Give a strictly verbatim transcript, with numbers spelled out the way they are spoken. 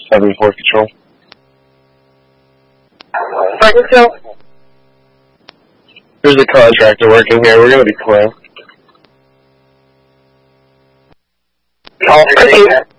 seventy-four Control. Control. There's a contractor working here. We're going to be close. Okay.